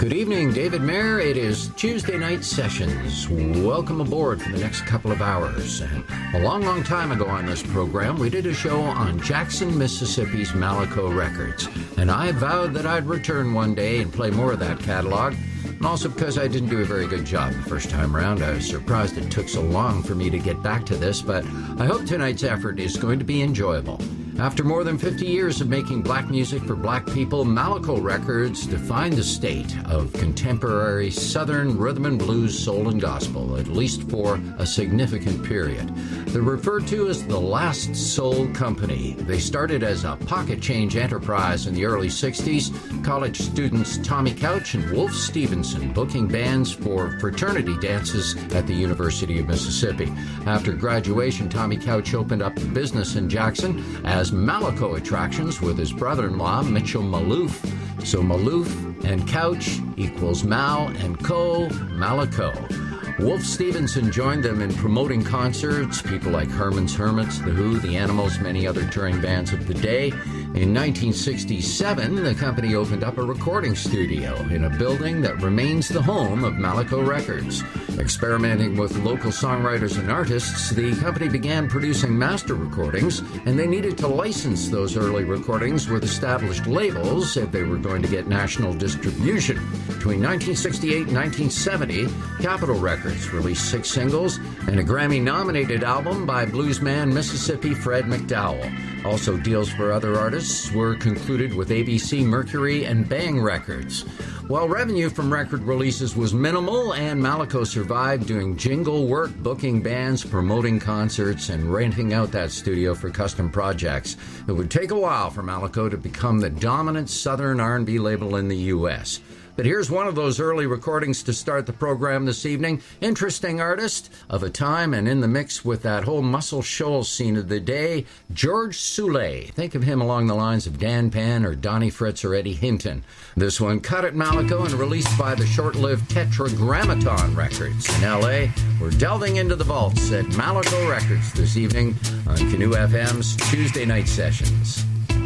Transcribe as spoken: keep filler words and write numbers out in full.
Good evening, David Mayer. It is Tuesday Night Sessions. Welcome aboard for the next couple of hours. And a long, long time ago on this program, we did a show on Jackson, Mississippi's Malaco Records. And I vowed that I'd return one day and play more of that catalog. And also because I didn't do a very good job the first time around. I was surprised it took so long for me to get back to this, but I hope tonight's effort is going to be enjoyable. After more than fifty years of making black music for black people, Malaco Records defined the state of contemporary Southern rhythm and blues, soul, and gospel, at least for a significant period. They're referred to as the Last Soul Company. They started as a pocket change enterprise in the early sixties, college students Tommy Couch and Wolf Stevenson booking bands for fraternity dances at the University of Mississippi. After graduation, Tommy Couch opened up the business in Jackson as Malaco Attractions with his brother-in-law, Mitchell Maloof. So Maloof and Couch equals Mal and Co, Malaco. Wolf Stevenson joined them in promoting concerts, people like Herman's Hermits, The Who, The Animals, many other touring bands of the day. In nineteen sixty-seven, the company opened up a recording studio in a building that remains the home of Malaco Records. Experimenting with local songwriters and artists, the company began producing master recordings, and they needed to license those early recordings with established labels if they were going to get national distribution. Between nineteen sixty-eight and nineteen seventy, Capitol Records released six singles and a Grammy-nominated album by bluesman Mississippi Fred McDowell. Also, deals for other artists were concluded with A B C, Mercury, and Bang Records. While revenue from record releases was minimal and Malaco survived doing jingle work, booking bands, promoting concerts, and renting out that studio for custom projects, it would take a while for Malaco to become the dominant Southern R and B label in the U S But here's one of those early recordings to start the program this evening. Interesting artist of a time and in the mix with that whole Muscle Shoals scene of the day, George Soule. Think of him along the lines of Dan Penn or Donnie Fritz or Eddie Hinton. This one cut at Malaco and released by the short-lived Tetragrammaton Records in L A. We're delving into the vaults at Malaco Records this evening on Canoe F M's Tuesday Night Sessions.